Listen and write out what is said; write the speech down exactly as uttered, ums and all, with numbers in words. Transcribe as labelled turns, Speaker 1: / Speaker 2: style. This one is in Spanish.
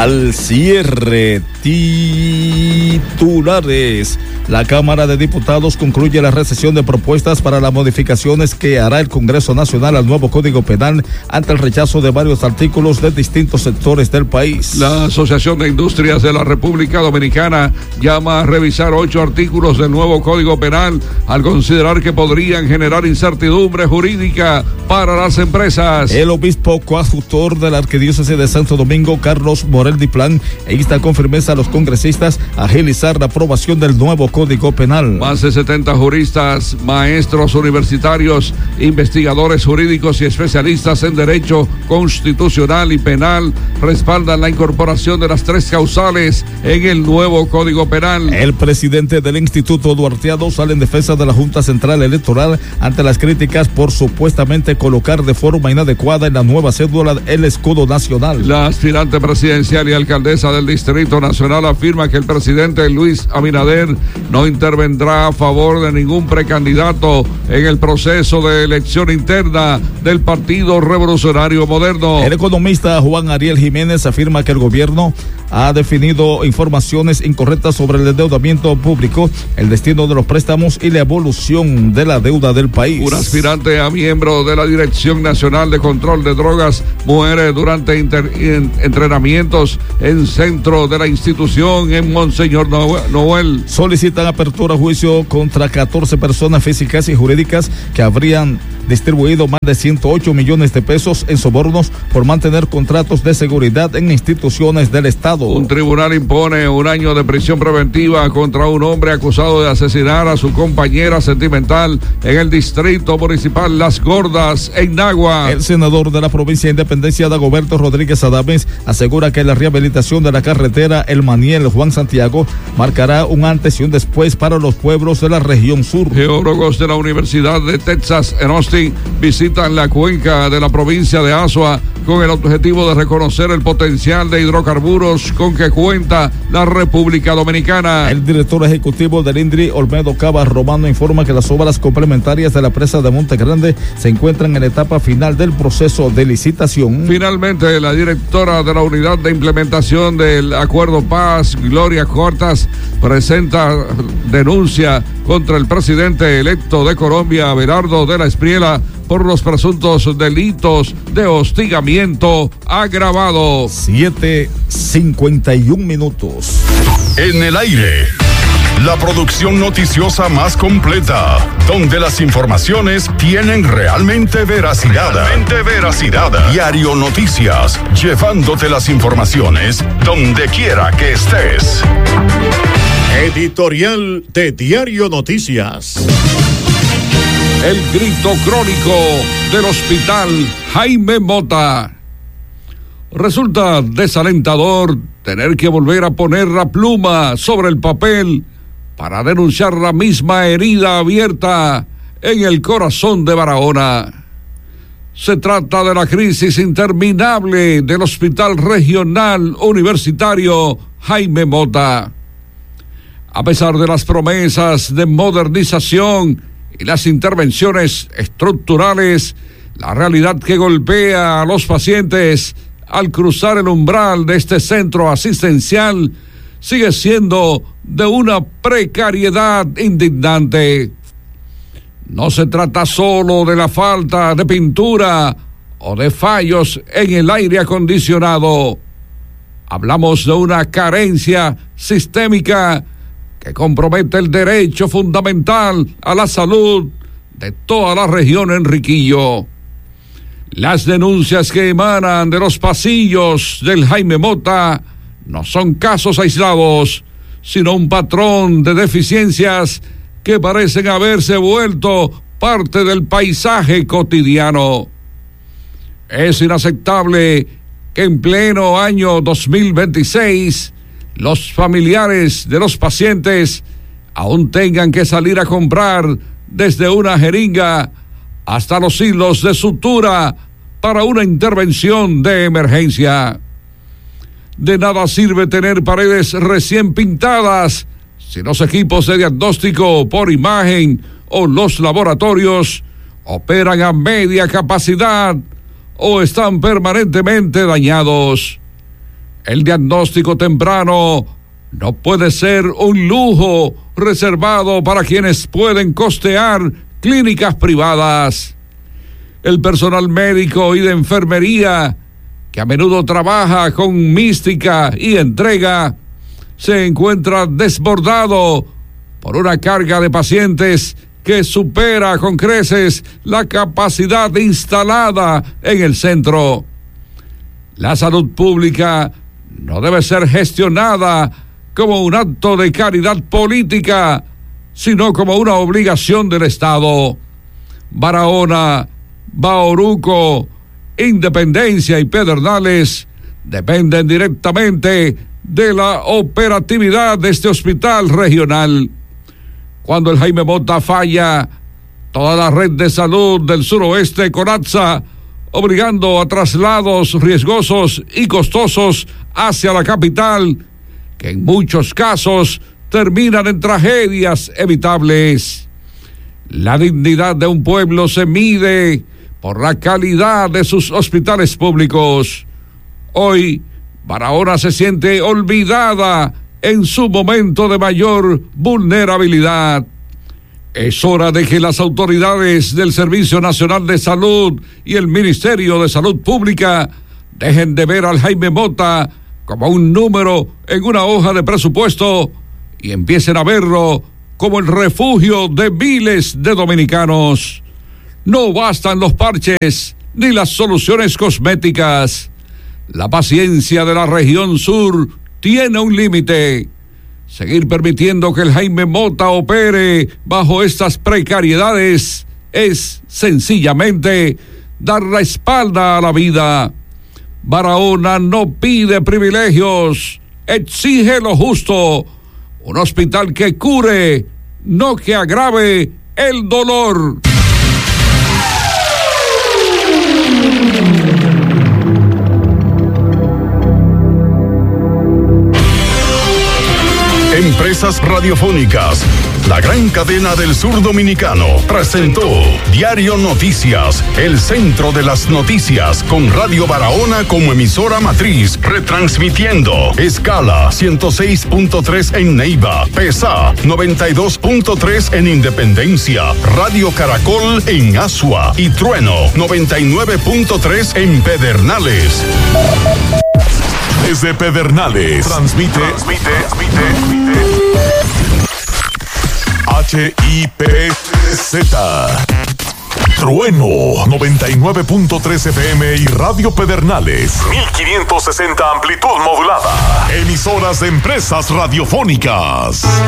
Speaker 1: Al cierre, titulares. La Cámara de Diputados concluye la recepción de propuestas para las modificaciones que hará el Congreso Nacional al nuevo Código Penal ante el rechazo de varios artículos de distintos sectores del país.
Speaker 2: La Asociación de Industrias de la República Dominicana llama a revisar ocho artículos del nuevo Código Penal al considerar que podrían generar incertidumbre jurídica para las empresas.
Speaker 1: El obispo coadjutor de la Arquidiócesis de Santo Domingo, Carlos Morel Diplán, insta con firmeza a los congresistas a agilizar la aprobación del nuevo Código Penal.
Speaker 2: Más de setenta juristas, maestros universitarios, investigadores jurídicos y especialistas en derecho constitucional y penal respaldan la incorporación de las tres causales en el nuevo Código Penal.
Speaker 1: El presidente del Instituto Duarteado sale en defensa de la Junta Central Electoral ante las críticas por supuestamente colocar de forma inadecuada en la nueva cédula el escudo nacional.
Speaker 2: La aspirante presidencial y alcaldesa del Distrito Nacional afirma que el presidente Luis Abinader no intervendrá a favor de ningún precandidato en el proceso de elección interna del Partido Revolucionario Moderno.
Speaker 1: El economista Juan Ariel Jiménez afirma que el gobierno ha definido informaciones incorrectas sobre el endeudamiento público, el destino de los préstamos y la evolución de la deuda del país.
Speaker 2: Un aspirante a miembro de la Dirección Nacional de Control de Drogas muere durante inter, en, entrenamientos en centro de la institución en Monseñor Noel.
Speaker 1: Solicitan apertura a juicio contra catorce personas físicas y jurídicas que habrían distribuido más de ciento ocho millones de pesos en sobornos por mantener contratos de seguridad en instituciones del Estado.
Speaker 2: Un tribunal impone un año de prisión preventiva contra un hombre acusado de asesinar a su compañera sentimental en el distrito municipal Las Gordas, en Nagua.
Speaker 1: El senador de la provincia de Independencia, Dagoberto Rodríguez Adames, asegura que la rehabilitación de la carretera El Maniel Juan Santiago marcará un antes y un después para los pueblos de la región sur.
Speaker 2: Geólogos de la Universidad de Texas en Austin visitan la cuenca de la provincia de Azua con el objetivo de reconocer el potencial de hidrocarburos con que cuenta la República Dominicana.
Speaker 1: El director ejecutivo del INDRI, Olmedo Cava Romano, informa que las obras complementarias de la presa de Monte Grande se encuentran en la etapa final del proceso de licitación.
Speaker 2: Finalmente, la directora de la Unidad de Implementación del Acuerdo Paz, Gloria Cortas, presenta denuncia contra el presidente electo de Colombia, Abelardo de la Espriella, por los presuntos delitos de hostigamiento agravado.
Speaker 1: siete cincuenta y un minutos.
Speaker 3: En el aire, la producción noticiosa más completa, donde las informaciones tienen realmente veracidad. Realmente veracidad. Diario Noticias, llevándote las informaciones donde quiera que estés.
Speaker 4: Editorial de Diario Noticias.
Speaker 2: El grito crónico del Hospital Jaime Mota. Resulta desalentador tener que volver a poner la pluma sobre el papel para denunciar la misma herida abierta en el corazón de Barahona. Se trata de la crisis interminable del Hospital Regional Universitario Jaime Mota. A pesar de las promesas de modernización y las intervenciones estructurales, la realidad que golpea a los pacientes al cruzar el umbral de este centro asistencial sigue siendo de una precariedad indignante. No se trata solo de la falta de pintura o de fallos en el aire acondicionado. Hablamos de una carencia sistémica que compromete el derecho fundamental a la salud de toda la región Enriquillo. Las denuncias que emanan de los pasillos del Jaime Mota no son casos aislados, sino un patrón de deficiencias que parecen haberse vuelto parte del paisaje cotidiano. Es inaceptable que en pleno año dos mil veintiséis los familiares de los pacientes aún tengan que salir a comprar desde una jeringa hasta los hilos de sutura para una intervención de emergencia. De nada sirve tener paredes recién pintadas si los equipos de diagnóstico por imagen o los laboratorios operan a media capacidad o están permanentemente dañados. El diagnóstico temprano no puede ser un lujo reservado para quienes pueden costear clínicas privadas. El personal médico y de enfermería, que a menudo trabaja con mística y entrega, se encuentra desbordado por una carga de pacientes que supera con creces la capacidad instalada en el centro. La salud pública no debe ser gestionada como un acto de caridad política, sino como una obligación del Estado. Barahona, Bauruco, Independencia y Pedernales dependen directamente de la operatividad de este hospital regional. Cuando el Jaime Mota falla, toda la red de salud del suroeste colapsa, obligando a traslados riesgosos y costosos hacia la capital, que en muchos casos terminan en tragedias evitables. La dignidad de un pueblo se mide por la calidad de sus hospitales públicos. Hoy, Barahona se siente olvidada en su momento de mayor vulnerabilidad. Es hora de que las autoridades del Servicio Nacional de Salud y el Ministerio de Salud Pública dejen de ver al Jaime Mota como un número en una hoja de presupuesto y empiecen a verlo como el refugio de miles de dominicanos. No bastan los parches ni las soluciones cosméticas. La paciencia de la región sur tiene un límite. Seguir permitiendo que el Jaime Mota opere bajo estas precariedades es sencillamente dar la espalda a la vida. Barahona no pide privilegios, exige lo justo. Un hospital que cure, no que agrave el dolor.
Speaker 3: Empresas Radiofónicas, la gran cadena del sur dominicano, presentó Diario Noticias, el centro de las noticias, con Radio Barahona como emisora matriz, retransmitiendo escala ciento seis punto tres en Neiva, Pesa noventa y dos punto tres en Independencia, Radio Caracol en Asua y Trueno noventa y nueve punto tres en Pedernales.
Speaker 5: Desde Pedernales, transmite, transmite, transmite, H I P Z. Trueno noventa y nueve punto tres F M y Radio Pedernales mil quinientos sesenta amplitud modulada. Emisoras de empresas radiofónicas.